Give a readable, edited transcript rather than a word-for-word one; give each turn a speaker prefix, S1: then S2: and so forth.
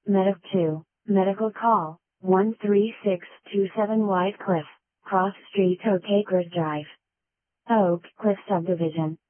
S1: Medic 2, medical call, 13627 White Cliff, Cross Street, Oak Acres Drive, Oak Cliff Subdivision.